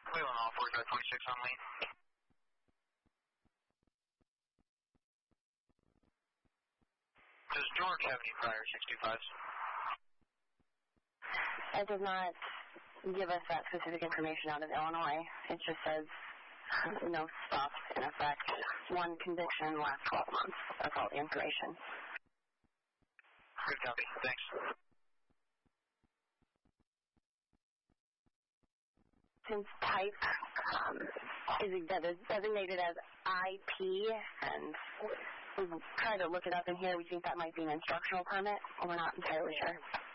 Cleveland, all 4526 on lane. Does George have any prior 625s? It does not give us that specific information out of Illinois. It just says no stops in effect. One conviction in the last 12 months. That's all the information. Good copy. Thanks. Since type is designated as IP, and we've tried to look it up in here, we think that might be an instructional permit. We're not entirely sure.